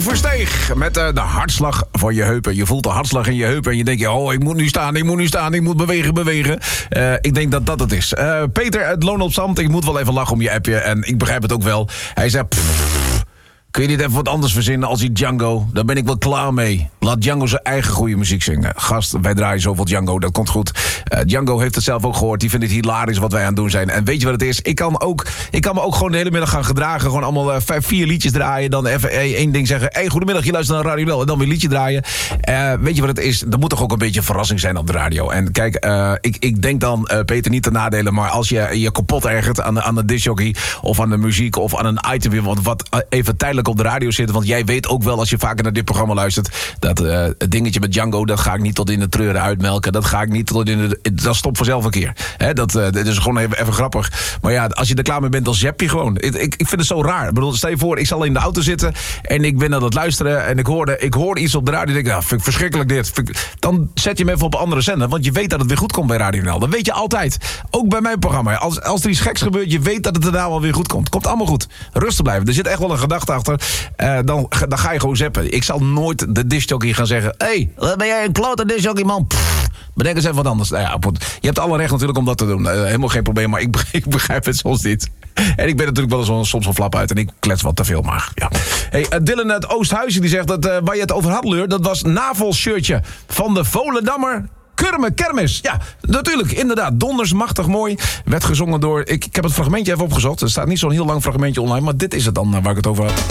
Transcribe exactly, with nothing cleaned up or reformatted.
Versteeg met uh, de hartslag van je heupen. Je voelt de hartslag in je heupen en je denkt... oh, ik moet nu staan, ik moet nu staan, ik moet bewegen, bewegen. Uh, ik denk dat dat het is. Uh, Peter uit Loon op Zand, ik moet wel even lachen om je appje. En ik begrijp het ook wel. Hij zei... Pff, kun je niet even wat anders verzinnen als die Django? Daar ben ik wel klaar mee. Laat Django zijn eigen goede muziek zingen. Gast, wij draaien zoveel Django, dat komt goed. Uh, Django heeft het zelf ook gehoord. Die vindt het hilarisch wat wij aan het doen zijn. En weet je wat het is? Ik kan, ook, ik kan me ook gewoon de hele middag gaan gedragen. Gewoon allemaal uh, vijf, vier liedjes draaien. Dan even hey, één ding zeggen. Hey, goedemiddag, je luistert naar Radio Nel. En dan weer een liedje draaien. Uh, weet je wat het is? Er moet toch ook een beetje een verrassing zijn op de radio. En kijk, uh, ik, ik denk dan, uh, Peter, niet te nadelen. Maar als je je kapot ergert aan de, aan de discjockey... of aan de muziek of aan een item... wat, wat even tijdelijk op de radio zit... Want jij weet ook wel, als je vaker naar dit programma luistert... dat uh, het dingetje met Django, dat ga ik niet tot in de treuren uitmelken. Dat ga ik niet tot in de... Dat stopt vanzelf een keer. He, dat, uh, dat is gewoon even, even grappig. Maar ja, als je er klaar mee bent, dan zap je gewoon. Ik, ik, ik vind het zo raar. Ik bedoel, stel je voor, ik zal in de auto zitten... en ik ben aan het luisteren en ik hoorde, ik hoorde iets op de radio... en ik denk, nou, vind ik verschrikkelijk dit. Ik, dan zet je hem even op een andere zender... want je weet dat het weer goed komt bij Radio Nel. Dat weet je altijd. Ook bij mijn programma. Als, als er iets geks gebeurt, je weet dat het daarna wel weer goed komt. Komt allemaal goed. Rustig blijven. Er zit echt wel een gedachte achter... Uh, Dan, dan ga je gewoon zappen. Ik zal nooit de discjockey gaan zeggen... hé, hey, wat ben jij een klote discjockey, man? Pff, bedenk eens even wat anders. Nou ja, je hebt alle recht natuurlijk om dat te doen. Uh, helemaal geen probleem, maar ik, ik begrijp het soms niet. En ik ben natuurlijk wel eens soms een flap uit... en ik klets wat te veel, maar ja. Hey, uh, Dylan uit Oosthuizen die zegt dat uh, waar je het over had, Leur... dat was navelshirtje van de Volendammer... Kurme Kermis. Ja, natuurlijk, inderdaad. Donders, machtig mooi. Werd gezongen door... Ik, ik heb het fragmentje even opgezocht. Er staat niet zo'n heel lang fragmentje online... maar dit is het dan uh, waar ik het over had.